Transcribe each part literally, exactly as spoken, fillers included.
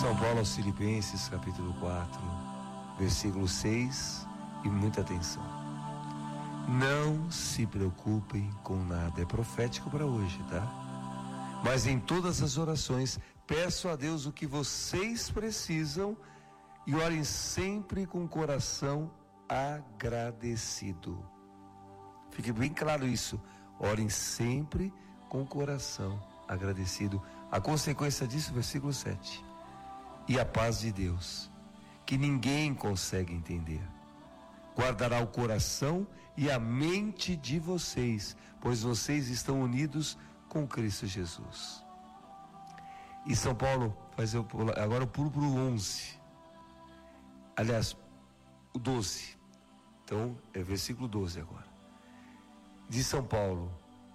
São Paulo aos Filipenses, capítulo quatro, versículo seis, e muita atenção. Não se preocupem com nada, é profético para hoje, tá? Mas em todas as orações, peço a Deus o que vocês precisam e orem sempre com o coração agradecido. Fique bem claro isso, orem sempre com o coração agradecido. A consequência disso, versículo sete. E a paz de Deus, que ninguém consegue entender, guardará o coração e a mente de vocês, pois vocês estão unidos com Cristo Jesus. E São Paulo, faz eu pular, agora eu pulo para o onze. Aliás, o doze. Então, é versículo doze agora. Diz São Paulo: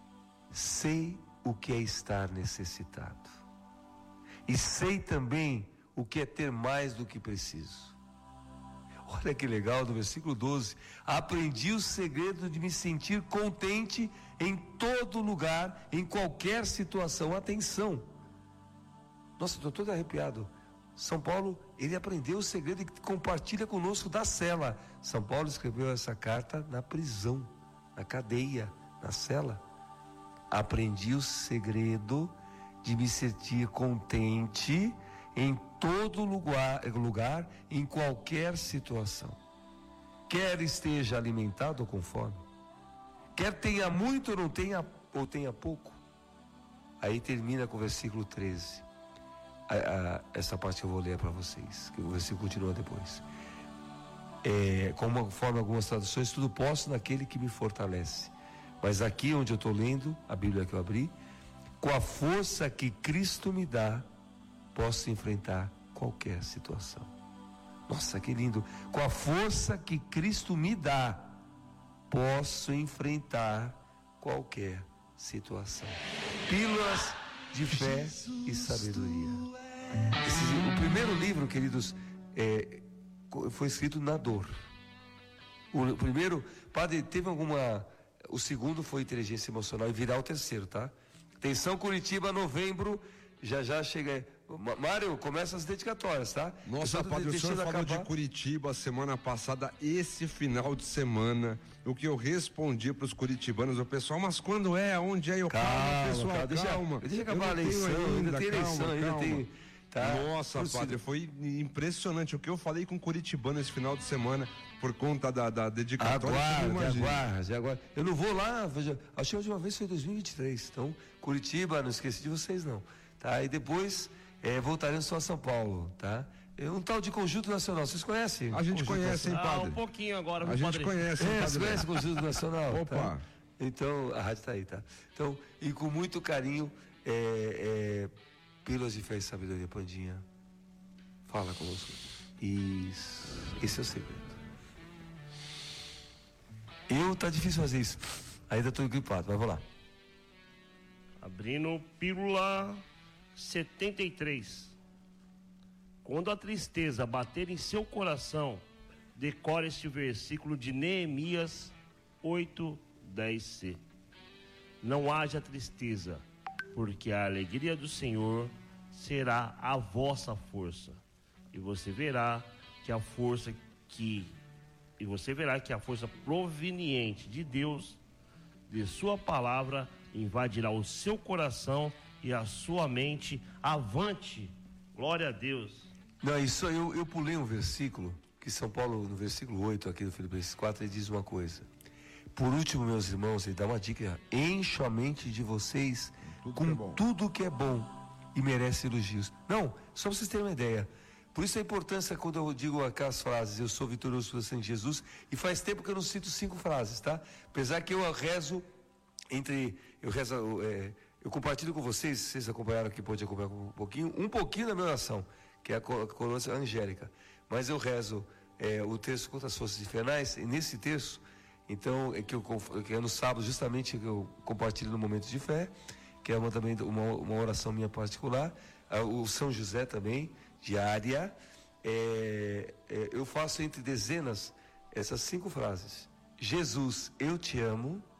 sei o que é estar necessitado, e sei também o que é ter mais do que preciso. Olha que legal, no versículo doze: aprendi o segredo de me sentir contente em todo lugar, em qualquer situação. Atenção, nossa, estou todo arrepiado. São Paulo, ele aprendeu o segredo e compartilha conosco da cela. São Paulo escreveu essa carta na prisão, na cadeia, na cela. Aprendi o segredo de me sentir contente em todo lugar, lugar, em qualquer situação. Quer esteja alimentado ou com fome, quer tenha muito ou não tenha, ou tenha pouco. Aí termina com o versículo treze. A, a, essa parte que eu vou ler para vocês, que o versículo continua depois. É, conforme algumas traduções, tudo posso naquele que me fortalece. Mas aqui onde eu estou lendo, a Bíblia que eu abri, com a força que Cristo me dá, posso enfrentar qualquer situação. Nossa, que lindo! Com a força que Cristo me dá, posso enfrentar qualquer situação. Pílulas de fé e sabedoria. Esse, o primeiro livro, queridos, é, foi escrito na dor. O, o primeiro, padre, teve alguma... O segundo foi inteligência emocional e virá o terceiro, tá? Atenção, Curitiba, novembro, já já chega. Mário, começa as dedicatórias, tá? Nossa, padre, o senhor falou acabar. de Curitiba semana passada, esse final de semana, o que eu respondi para os curitibanos, o pessoal, mas quando é, onde é? Eu calma, calma, pessoal, calma, deixa, calma. Deixa acabar a eleição, ainda, ainda tem eleição, calma, ainda calma. tem... Tá. Nossa, Por padre, foi impressionante o que eu falei com curitibano esse final de semana por conta da, da dedicatória. Aguarde, aguarde, aguarde. Eu não vou lá, veja, acho que a última vez foi em dois mil e vinte e três, então Curitiba, não esqueci de vocês não, tá? E depois é, voltaremos só a São Paulo, tá? É um tal de Conjunto Nacional, vocês conhecem? A gente Conjunto conhece, hein, padre? Ah, um pouquinho agora, A gente padre. conhece, hein, é, padre? Você conhece o Conjunto Nacional? Opa! Tá? Então, a rádio tá aí, tá? Então, e com muito carinho, é, é, Pílulas de Fé e Sabedoria, Pandinha. Fala conosco. Isso. Esse é o segredo. Eu, tá difícil fazer isso. Ainda tô gripado, mas vou lá. Abrindo Pílula setenta e três. Quando a tristeza bater em seu coração, decore este versículo de Neemias oito, dez c. Não haja tristeza, porque a alegria do Senhor será a vossa força. E você verá que a força que e você verá que a força proveniente de Deus, de sua palavra, invadirá o seu coração e a sua mente. Avante, glória a Deus. Não, isso eu, eu pulei um versículo, que São Paulo, no versículo oito aqui do Filipenses quatro, ele diz uma coisa. Por último, meus irmãos, ele dá uma dica: encho a mente de vocês tudo com que é tudo que é bom e merece elogios. Não, só para vocês terem uma ideia. Por isso a importância quando eu digo aquelas frases, eu sou vitorioso por sangue de Jesus, e faz tempo que eu não cito cinco frases, tá? Apesar que eu rezo entre, eu rezo, é, eu compartilho com vocês, vocês acompanharam aqui, pode acompanhar um pouquinho, um pouquinho da minha oração, que é a coroa angélica, mas eu rezo é, o terço contra as forças infernais, e nesse terço, então, é que, eu, que é no sábado justamente que eu compartilho no momento de fé, que é uma, também uma, uma oração minha particular, o São José também, diária, é, é, eu faço entre dezenas essas cinco frases: Jesus, eu te amo,